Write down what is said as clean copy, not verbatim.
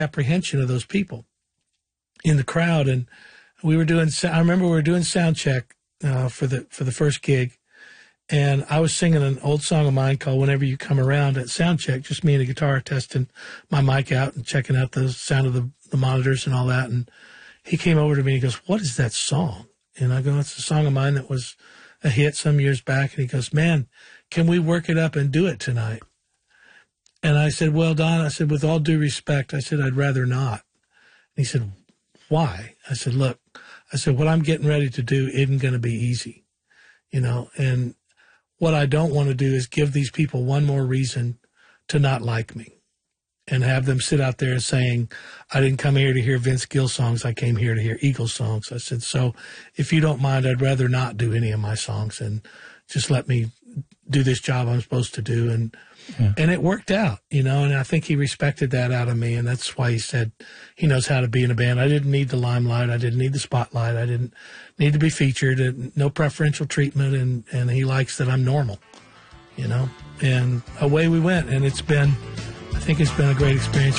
apprehension of those people in the crowd. And we were doing, I remember we were doing sound check for the first gig. And I was singing an old song of mine called Whenever You Come Around at sound check, just me and a guitar testing my mic out and checking out the sound of the monitors and all that. And he came over to me and he goes, "What is that song?" And I go, "It's a song of mine that was a hit some years back." And he goes, "Man, can we work it up and do it tonight?" And I said, "Well, Don," I said, "with all due respect," I said, "I'd rather not." And he said, "Why?" I said, "Look," I said, "what I'm getting ready to do isn't going to be easy, and what I don't want to do is give these people one more reason to not like me and have them sit out there saying, I didn't come here to hear Vince Gill songs. I came here to hear Eagles songs." I said, "So if you don't mind, I'd rather not do any of my songs and just let me do this job I'm supposed to do." And it worked out, and I think he respected that out of me. And that's why he said he knows how to be in a band. I didn't need the limelight. I didn't need the spotlight. I didn't need to be featured, and no preferential treatment. And he likes that I'm normal, and away we went. And I think it's been a great experience